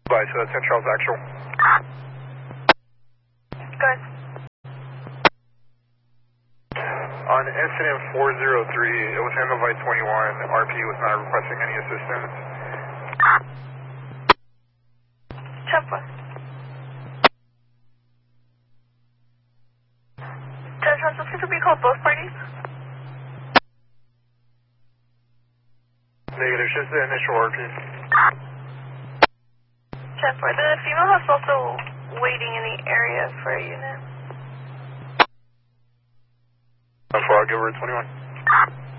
Bye, so that's 10 Charles actual. Good. On incident 403, it was handled by 21. RP was not requesting any assistance. 10-4. 10 Charles, looking to be called both parties? Negative, just the initial RP. 10-4. The female was also waiting in the area for a unit. I'll give her a 21.